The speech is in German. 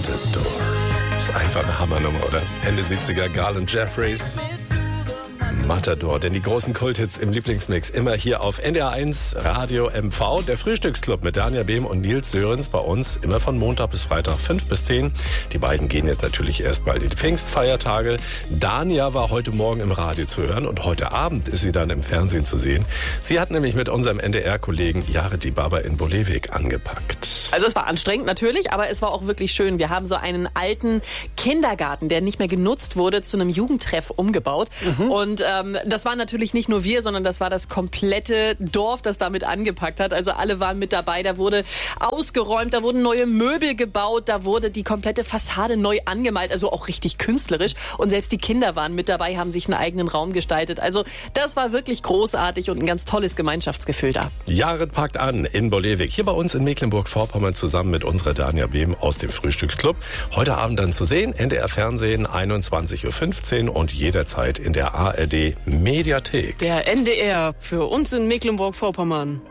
Matador. Ist einfach eine Hammernummer, oder? Ende 70er, Garland Jeffries. Matador, denn die großen Kulthits im Lieblingsmix immer hier auf NDR1 Radio MV. Der Frühstücksclub mit Dania Behm und Nils Sörens bei uns immer von Montag bis Freitag 5 bis 10. Die beiden gehen jetzt natürlich erst bald in die Pfingstfeiertage. Dania war heute Morgen im Radio zu hören und heute Abend ist sie dann im Fernsehen zu sehen. Sie hat nämlich mit unserem NDR-Kollegen Jared Dibaba in Bolewik angepackt. Also es war anstrengend natürlich, aber es war auch wirklich schön. Wir haben so einen alten Kindergarten, der nicht mehr genutzt wurde, zu einem Jugendtreff umgebaut. Und das waren natürlich nicht nur wir, sondern das war das komplette Dorf, das damit angepackt hat. Also alle waren mit dabei. Da wurde ausgeräumt, da wurden neue Möbel gebaut, da wurde die komplette Fassade neu angemalt, also auch richtig künstlerisch. Und selbst die Kinder waren mit dabei, haben sich einen eigenen Raum gestaltet. Also das war wirklich großartig und ein ganz tolles Gemeinschaftsgefühl da. Jared packt an in Bolewik, hier bei uns in Mecklenburg-Vorpommern zusammen mit unserer Dania Behm aus dem Frühstücksclub. Heute Abend dann zu sehen, NDR Fernsehen, 21.15 Uhr und jederzeit in der ARD Mediathek. Der NDR für uns in Mecklenburg-Vorpommern.